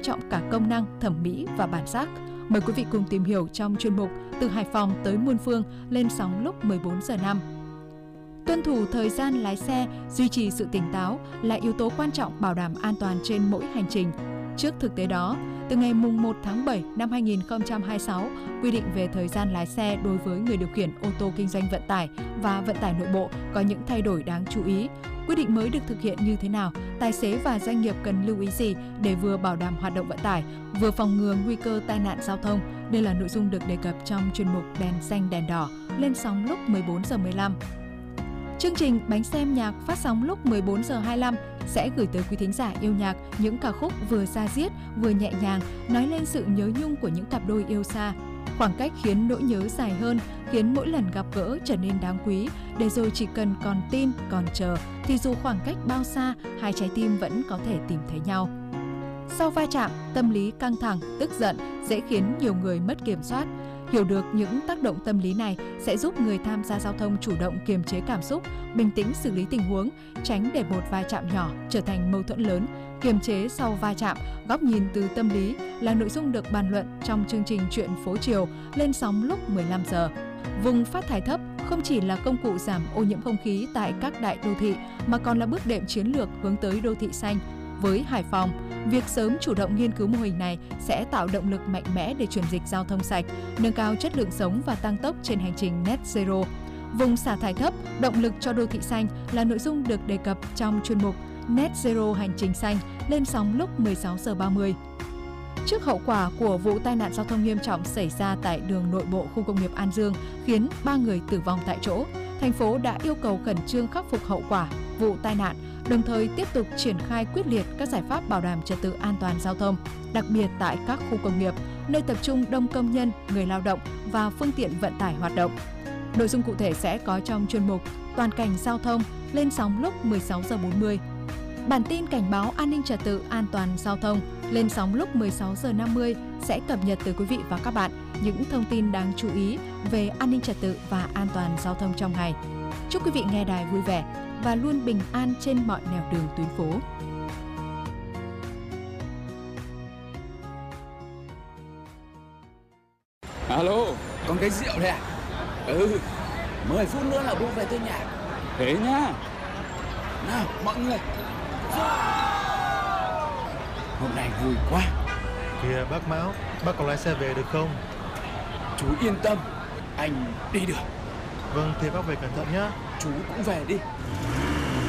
trọng cả công năng, thẩm mỹ và bản sắc. Mời quý vị cùng tìm hiểu trong chuyên mục Từ Hải Phòng tới Muôn Phương lên sóng lúc 14 giờ 5. Tuân thủ thời gian lái xe, duy trì sự tỉnh táo là yếu tố quan trọng bảo đảm an toàn trên mỗi hành trình. Trước thực tế đó, từ ngày 1 tháng 7 năm 2026, quy định về thời gian lái xe đối với người điều khiển ô tô kinh doanh vận tải và vận tải nội bộ có những thay đổi đáng chú ý. Quy định mới được thực hiện như thế nào? Tài xế và doanh nghiệp cần lưu ý gì để vừa bảo đảm hoạt động vận tải, vừa phòng ngừa nguy cơ tai nạn giao thông? Đây là nội dung được đề cập trong chuyên mục Đèn xanh đèn đỏ lên sóng lúc 14 giờ 15. Chương trình Bánh xem nhạc phát sóng lúc 14 giờ 25 sẽ gửi tới quý thính giả yêu nhạc những ca khúc vừa da diết, vừa nhẹ nhàng, nói lên sự nhớ nhung của những cặp đôi yêu xa. Khoảng cách khiến nỗi nhớ dài hơn, khiến mỗi lần gặp gỡ trở nên đáng quý, để rồi chỉ cần còn tin, còn chờ, thì dù khoảng cách bao xa, hai trái tim vẫn có thể tìm thấy nhau. Sau va chạm, tâm lý căng thẳng, tức giận dễ khiến nhiều người mất kiểm soát. Hiểu được những tác động tâm lý này sẽ giúp người tham gia giao thông chủ động kiềm chế cảm xúc, bình tĩnh xử lý tình huống, tránh để một va chạm nhỏ trở thành mâu thuẫn lớn. Kiềm chế sau va chạm, góc nhìn từ tâm lý là nội dung được bàn luận trong chương trình Chuyện phố chiều lên sóng lúc 15 giờ. Vùng phát thải thấp không chỉ là công cụ giảm ô nhiễm không khí tại các đại đô thị mà còn là bước đệm chiến lược hướng tới đô thị xanh. Với Hải Phòng, việc sớm chủ động nghiên cứu mô hình này sẽ tạo động lực mạnh mẽ để chuyển dịch giao thông sạch, nâng cao chất lượng sống và tăng tốc trên hành trình Net Zero. Vùng xả thải thấp, động lực cho đô thị xanh là nội dung được đề cập trong chuyên mục Net Zero hành trình xanh lên sóng lúc 16 giờ 30. Trước hậu quả của vụ tai nạn giao thông nghiêm trọng xảy ra tại đường nội bộ khu công nghiệp An Dương khiến 3 người tử vong tại chỗ, thành phố đã yêu cầu khẩn trương khắc phục hậu quả vụ tai nạn, đồng thời tiếp tục triển khai quyết liệt các giải pháp bảo đảm trật tự an toàn giao thông, đặc biệt tại các khu công nghiệp, nơi tập trung đông công nhân, người lao động và phương tiện vận tải hoạt động. Nội dung cụ thể sẽ có trong chuyên mục Toàn cảnh giao thông lên sóng lúc 16 giờ 40. Bản tin cảnh báo an ninh trật tự an toàn giao thông lên sóng lúc 16 giờ 50 sẽ cập nhật tới quý vị và các bạn những thông tin đáng chú ý về an ninh trật tự và an toàn giao thông trong ngày. Chúc quý vị nghe đài vui vẻ và luôn bình an trên mọi nẻo đường tuyến phố. Alo, còn cái rượu đây à? 10 phút nữa là bố về tới nhà. Thế nhá. Nào, mọi người. Hôm nay vui quá. Kìa bác Mão, bác còn lái xe về được không? Chú yên tâm, anh đi được. Vâng, thì bác về cẩn thận nhá. Chú cũng về đi.